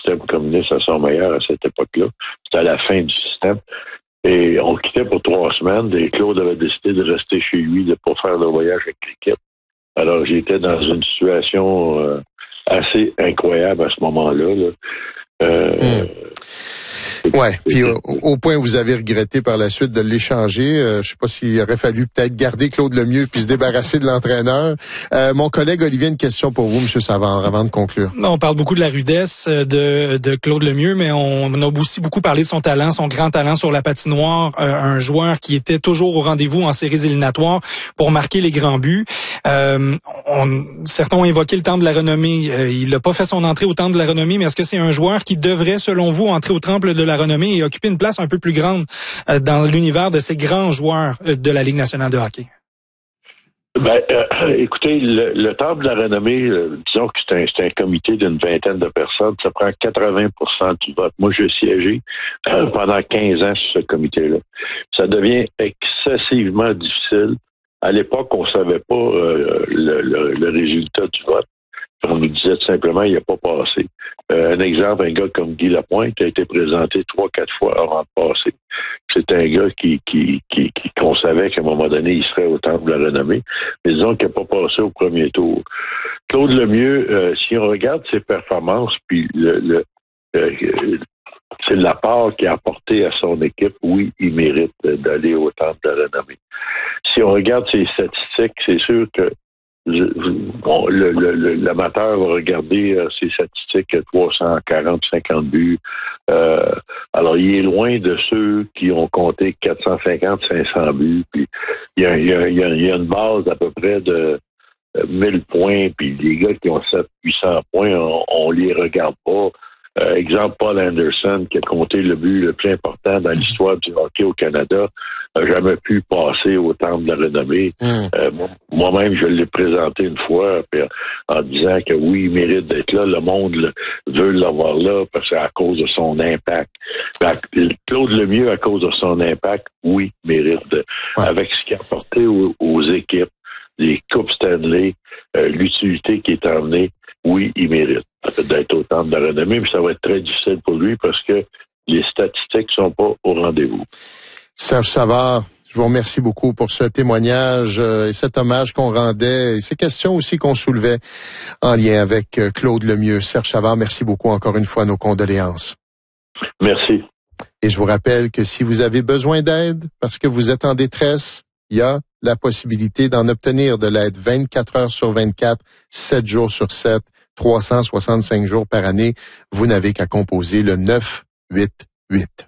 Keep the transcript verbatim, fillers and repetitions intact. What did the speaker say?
système communiste à son meilleur à cette époque-là. C'était à la fin du système. Et on quittait pour trois semaines. Et Claude avait décidé de rester chez lui, de ne pas faire le voyage avec l'équipe. Alors, j'étais dans une situation euh, assez incroyable à ce moment-là. Là. Euh, mmh. Ouais, puis au, au point où vous avez regretté par la suite de l'échanger, euh, je sais pas s'il aurait fallu peut-être garder Claude Lemieux puis se débarrasser de l'entraîneur. Euh, mon collègue Olivier, une question pour vous, M. Savard, avant de conclure. On parle beaucoup de la rudesse de, de Claude Lemieux, mais on a aussi beaucoup parlé de son talent, son grand talent sur la patinoire, euh, un joueur qui était toujours au rendez-vous en séries éliminatoires pour marquer les grands buts. Euh, on, certains ont évoqué le temple de la renommée. Euh, il n'a pas fait son entrée au temple de la renommée, mais est-ce que c'est un joueur qui devrait, selon vous, entrer au temple de la renommée et occuper une place un peu plus grande euh, dans l'univers de ces grands joueurs euh, de la Ligue nationale de hockey? Ben, euh, écoutez, le, le temple de la renommée, euh, disons que c'est un, c'est un comité d'une vingtaine de personnes, ça prend quatre-vingts pour cent du vote. Moi, j'ai siégé euh, pendant quinze ans sur ce comité-là. Ça devient excessivement difficile. À l'époque, on ne savait pas euh, le, le, le résultat du vote. On nous disait tout simplement il n'a pas passé. Euh, un exemple, un gars comme Guy Lapointe a été présenté trois, quatre fois avant de passer. C'est un gars qui, qui, qui, qui qu'on savait qu'à un moment donné, il serait au temple de la renommée. Mais disons qu'il n'a pas passé au premier tour. Claude Lemieux, euh, si on regarde ses performances, puis le, le euh, c'est l'apport qu'il a apporté à son équipe, oui, il mérite d'aller au temple de la renommée. Si on regarde ses statistiques, c'est sûr que Bon, le, le, le, l'amateur va regarder euh, ses statistiques, trois cent quarante, cinquante buts. Euh, alors, il est loin de ceux qui ont compté quatre cent cinquante, cinq cents buts. Puis, il y a, il y a, il y a, il y a une base d'à peu près de euh, mille points. Puis, les gars qui ont sept cents, huit cents points, on, on les regarde pas. Euh, exemple, Paul Anderson, qui a compté le but le plus important dans l'histoire du hockey au Canada, n'a jamais pu passer au temple de la renommée. Mm. Euh, moi-même, je l'ai présenté une fois en disant que oui, il mérite d'être là. Le monde le, veut l'avoir là parce que c'est à cause de son impact. Claude Lemieux, à cause de son impact, oui, mérite. De, ouais. Avec ce qu'il a apporté aux, aux équipes, les Coupes Stanley, euh, l'utilité qui est emmenée, oui, il mérite d'être au temple de la renommée, mais ça va être très difficile pour lui parce que les statistiques sont pas au rendez-vous. Serge Savard, je vous remercie beaucoup pour ce témoignage et cet hommage qu'on rendait et ces questions aussi qu'on soulevait en lien avec Claude Lemieux. Serge Savard, merci beaucoup encore une fois, nos condoléances. Merci. Et je vous rappelle que si vous avez besoin d'aide parce que vous êtes en détresse, il y a la possibilité d'en obtenir de l'aide vingt-quatre heures sur vingt-quatre, sept jours sur sept, trois cent soixante-cinq jours par année. Vous n'avez qu'à composer le neuf huit huit.